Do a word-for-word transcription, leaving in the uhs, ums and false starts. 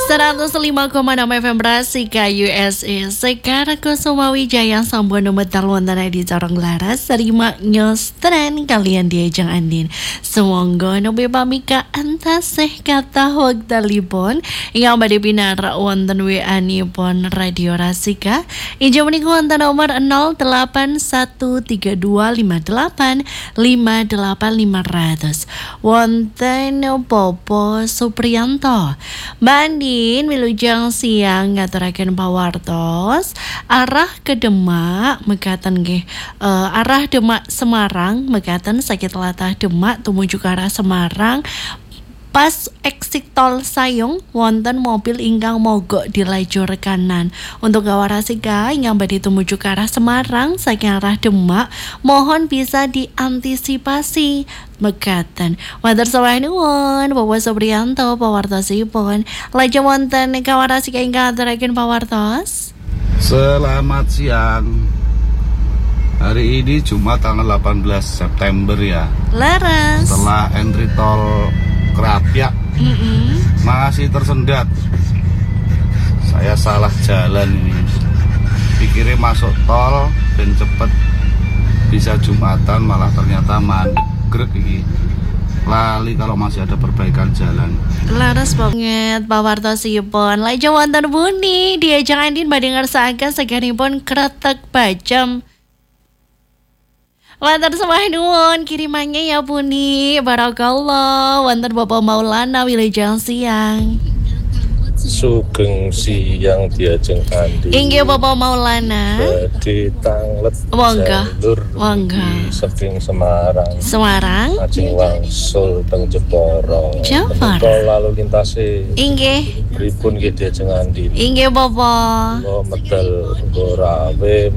seratus lima koma enam F M Brasika U S A Sekar Kusuma Wijaya Sampun Metal wonten di Corong Laras Terima News Tren kalian diajeng andin Semonggo nobe pamika antaseh kata wektalipun yang badhe pinara wonten W A nipun Radio Rasika injih menika wonten nomor nol delapan satu tiga dua lima delapan lima delapan lima nol nol wonten Popo Supriyanto Bandin wilujeng siang ngaturaken pawartos arah ke Demak mekaten nggih uh, arah Demak Semarang mekaten sakit latah Demak tumuju ke arah Semarang pas exit tol Sayung wonten mobil ingkang mogok di lajur kanan. Untuk gawarasika ingkang badhe tumuju ke arah Semarang saking arah Demak mohon bisa diantisipasi mekaten. Matur sawah nuwun Bapak Supriyanto pawartosipun. Lajeng wonten gawarasika ingkang aturaken pawartos. Selamat siang. Hari ini Jumat tanggal delapan belas September ya. Laras. Setelah entry tol Krapyak mm-hmm. masih tersendat. Saya salah jalan ini. Pikirnya masuk tol dan cepet bisa Jumatan malah ternyata mandek iki. Lali kalau masih ada perbaikan jalan. Laras banget pawartosipun. Lajeng wonten Buni diajeng andin badhe ngersakaken segenipun kretek bajam. Matur sembah nuwun kirimannya ya Buni. Barakallah. Wonten Bapak Maulana wilujeng siang. Sugeng siang diajeng andi. Inggih Bapak Maulana. Badhe tanglet Monggo. jalur Monggo. saking Semarang. Semarang. Lajeng wangsul teng Jepara. Jepara. Menika lalu lintase. Inggih. Pripun nggih diajeng andi. Inggih Bapak. Kula medal nggo rawe